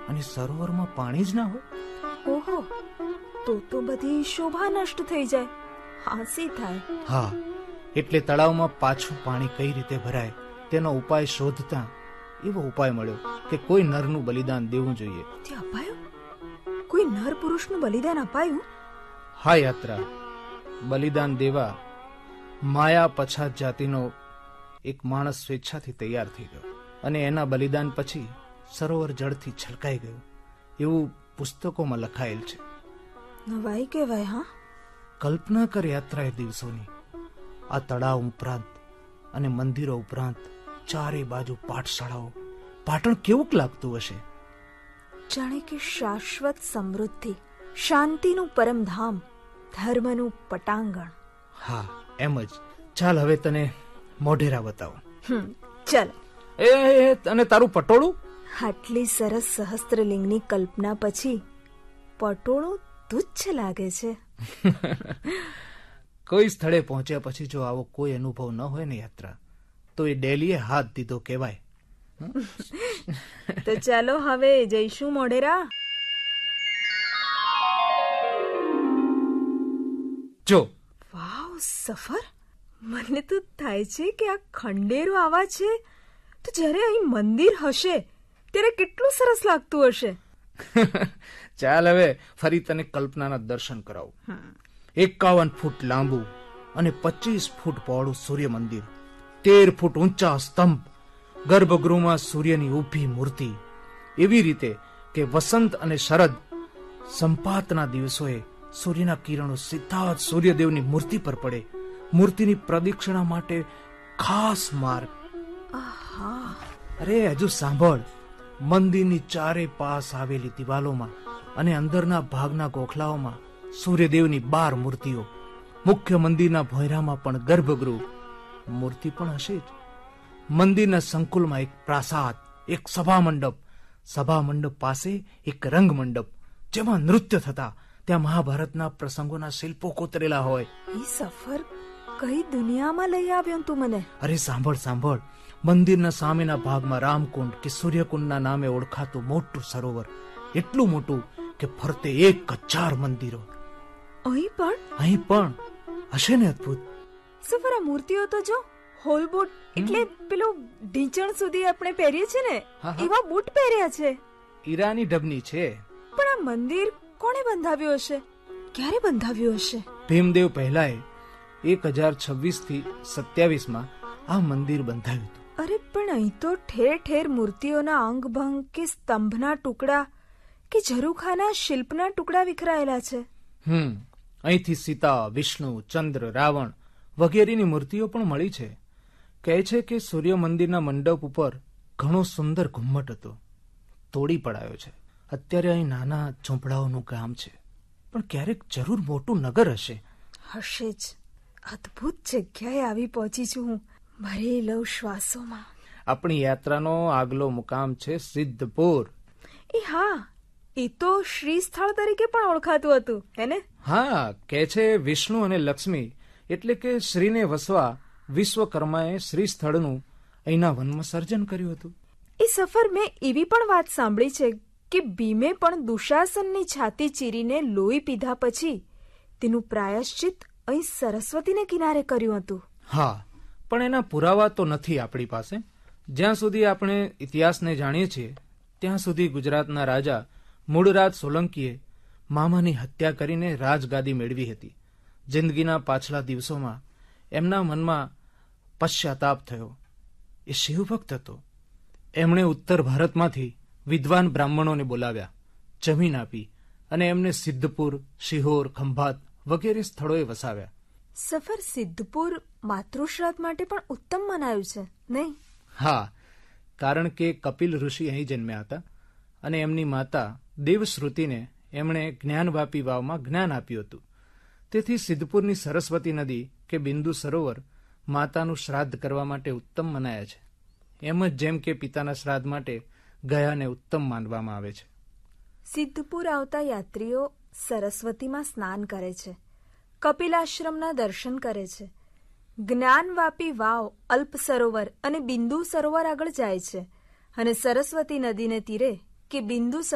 અને સરોવરમાં પાણી જ ના હોય? ઓહો, તો બધી શોભા નષ્ટ થઈ જાય, હાંસી થાય. હા, એટલે તળાવમાં પાછું પાણી કઈ રીતે ભરાય તેનો ઉપાય શોધતા એવો ઉપાય મળ્યો કે કોઈ નરનું બલિદાન દેવું જોઈએ. તે અપાયું? કોઈ નર પુરુષનું બલિદાન અપાયું? હા યાત્રા, બલિદાન દેવા માયા પછાત જાતિનો એક માણસ સ્વેચ્છાથી તૈયાર થઈ ગયો અને એના બલિદાન પછી સરોવર જળથી છલકાઈ ગયું એવું પુસ્તકોમાં લખાયેલ છે. નવાઈ કહેવાય. હા, કલ્પના કર યાત્રા એ દિવસોની. આ તળાવ ઉપરાંત અને મંદિરો ઉપરાંત ચારે બાજુ પાઠશાળાઓ. પાટણ કેવું લાગતું હશે? જાણે કે શાશ્વત સમૃદ્ધિ, શાંતિનું પરમધામ, ધર્મનું પટાંગણ. હા, એમ જ. ચાલ હવે તને મોઢેરા બતાવો. ચાલ. એ અને તારું પટોળું? આટલી સરસ સહસ્ત્રલિંગની કલ્પના પછી પટોળું તુચ્છ લાગે છે. કોઈ સ્થળે પહોંચ્યા પછી જો આવો કોઈ અનુભવ ન હોય ને યાત્રા, તો એ ડેલીએ હાથ દીધો કહેવાય. તો ચાલો હવે જઈશું મોઢેરા. જો વાવ સફર, મને તો થાય છે કે આ ખંડેરો આવા છે તો જ્યારે અહીં મંદિર હશે ત્યારે કેટલું સરસ લાગતું હશે. ચાલ હવે ફરી તને કલ્પનાના દર્શન કરાવું. 51 ફૂટ લાંબુ અને 25 ફૂટ પહોળું સૂર્ય મંદિર, 13 ફૂટ ઊંચા સ્તંભ, ગર્ભગૃહમાં સૂર્યની ઊભી મૂર્તિ. એવી રીતે કે વસંત અને શરદ સંપાતના દિવસોએ સૂર્યના કિરણો સીધા જ સૂર્યદેવની મૂર્તિ પર પડે. મૂર્તિની પ્રદક્ષિણા માટે ખાસ માર્ગ. અરે હજુ સાંભળ. મંદિરની ચારે પાસ આવેલી દિવાલોમાં અને અંદરના ભાગના ગોખલાઓમાં સૂર્યદેવની 12 મૂર્તિઓ. મુખ્ય મંદિરના ભોંયરામાં પણ ગર્ભગૃહ મૂર્તિ પણ હશે જ. મંદિરના સંકુલમાં એક પ્રાસાદ, એક સભા મંડપ, સભા મંડપ પાસે એક રંગ મંડપ જેમાં નૃત્ય થતા. ત્યાં મહાભારતના પ્રસંગોના શિલ્પો કોતરેલા હોય. એ સફર કઈ દુનિયામાં લઈ આવ્યો તું મને? અરે સાંભળ. મંદિરના સામેના ભાગમાં રામકુંડ કે સૂર્યકુંડના નામે ઓળખાતું મોટું સરોવર, એટલું મોટું કે ફરતે 1000 મંદિરો. અહીં પણ હશે ને અદ્ભુત? સફર, આ મૂર્તિઓ તો જો, હોલ બૂટ એટલે પેલું ઢીંચણ સુધી આપણે પહેરીએ છે ને એવા બૂટ પહેર્યા છે. ઈરાની ઢબની છે. પણ આ મંદિર કોણે બંધાવ્યું હશે? ક્યારે બંધાવ્યું હશે? ભીમદેવ પહેલાએ 1026 થી 27 આ મંદિર બંધાવ્યું હતું. અરે પણ અહીં તો ઠેર ઠેર મૂર્તિઓના અંગભંગ કે સ્તંભના ટુકડા કે ઝરૂખાના શિલ્પના ટુકડા વિખરાયેલા છે. અહીંથી સીતા, વિષ્ણુ, ચંદ્ર, રાવણ વગેરેની મૂર્તિઓ પણ મળી છે. કહે છે કે સૂર્ય મંદિરના મંડપ ઉપર ઘણો સુંદર ઘુમ્મટ હતો, તોડી પડાયો છે. અત્યારે અહીં નાના ઝૂંપડાઓનું ગામ છે, પણ ક્યારેક જરૂર મોટું નગર હશે. હશે જ. અદ્ભુત જગ્યાએ આવી પહોંચી છું હું, ભરી લઉં શ્વાસોમાં. આપણી યાત્રાનો આગલો મુકામ છે સિદ્ધપુર. હા, એ તો શ્રી સ્થળ તરીકે પણ ઓળખાતું હતું, હે ને? હા, કે છે વિષ્ણુ અને લક્ષ્મી એટલે કે શ્રીને વસવા વિશ્વકર્માએ શ્રી સ્થળનું અહીંના વનમાં સર્જન કર્યું હતું. એ સફર, મેં એવી પણ વાત સાંભળી છે કે ભીમે પણ દુશાસનની છાતી ચીરીને લોહી પીધા પછી તેનું પ્રાયશ્ચિત અહીં સરસ્વતીને કિનારે કર્યું હતું. હા, પણ એના પુરાવા તો નથી આપણી પાસે. જ્યાં સુધી આપણે ઇતિહાસને જાણીએ છીએ ત્યાં સુધી ગુજરાતના રાજા મૂળરાજ સોલંકીએ મામાની હત્યા કરીને રાજગાદી મેળવી હતી. જિંદગીના પાછલા દિવસોમાં એમના મનમાં પશ્ચાતાપ થયો. એ શિવભક્ત હતો. એમણે ઉત્તર ભારતમાંથી વિદ્વાન બ્રાહ્મણોને બોલાવ્યા, જમીન આપી અને એમને સિદ્ધપુર, શિહોર, ખંભાત વગેરે સ્થળોએ વસાવ્યા. સફર, સિદ્ધપુર માતૃશ્રાદ્ધ માટે પણ ઉત્તમ મનાયું છે, નહીં? હા, કારણ કે કપિલ ઋષિ અહીં જન્મ્યા હતા અને એમની માતા દેવશ્રુતિને એમણે જ્ઞાનવાપી વાવમાં જ્ઞાન આપ્યું હતું. તેથી સિદ્ધપુરની સરસ્વતી નદી કે બિંદુ સરોવર માતાનું શ્રાદ્ધ કરવા માટે ઉત્તમ મનાયા છે. એમ જ જેમ કે પિતાના શ્રાદ્ધ માટે ગયાને ઉત્તમ માનવામાં આવે છે. સિદ્ધપુર આવતા યાત્રીઓ સરસ્વતીમાં સ્નાન કરે છે, કપિલાશ્રમના દર્શન કરે છે, જ્ઞાનવાપી વાવ, અલ્પ સરોવર અને બિંદુ સરોવર આગળ જાય છે અને સરસ્વતી નદીને તીરે કે બિંદુ